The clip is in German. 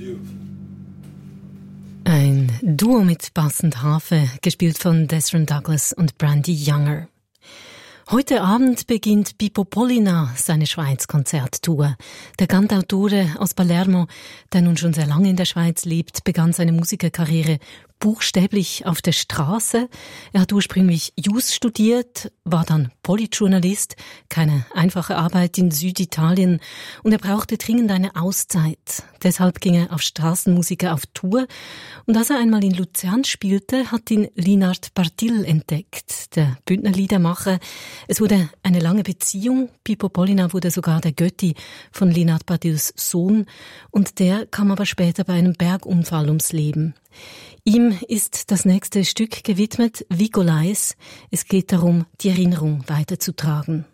Ein Duo mit Bass und Harfe, gespielt von Desron Douglas und Brandy Younger. Heute Abend beginnt Pippo Pollina seine Schweiz-Konzerttour. Der Cantautore aus Palermo, der nun schon sehr lange in der Schweiz lebt, begann seine Musikerkarriere buchstäblich auf der Straße. Er hat ursprünglich Jus studiert, war dann Politjournalist, keine einfache Arbeit in Süditalien, und er brauchte dringend eine Auszeit. Deshalb ging er auf Straßenmusiker auf Tour, und als er einmal in Luzern spielte, hat ihn Linard Partil entdeckt, der Bündner Liedermacher. Es wurde eine lange Beziehung. Pippo Pollina wurde sogar der Götti von Linard Partils Sohn, und der kam aber später bei einem Bergunfall ums Leben. Ihm ist das nächste Stück gewidmet, Vigolais. Es geht darum, die Erinnerung weiterzutragen.